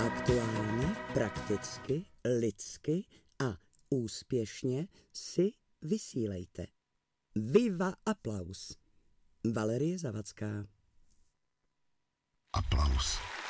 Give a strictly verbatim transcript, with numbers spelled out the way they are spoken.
Aktuálně, prakticky, lidsky a úspěšně si vysílejte. Viva aplaus. Valerie Zavacká. Aplaus.